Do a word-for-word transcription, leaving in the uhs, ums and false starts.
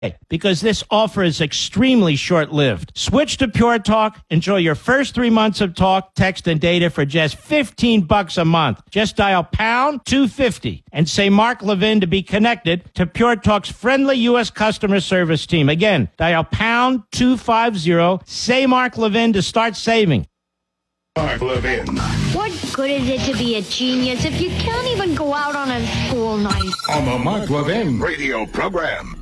because this offer is extremely short-lived. Switch to Pure Talk. Enjoy your first three months of talk, text, and data for just fifteen bucks a month. Just dial pound two fifty and say Mark Levin to be connected to Pure Talk's friendly U S customer service team. Again, dial pound two fifty, say Mark Levin to start saving. Mark Levin. What good is it to be a genius if you can't even go out on a school night? On the Mark Levin radio program.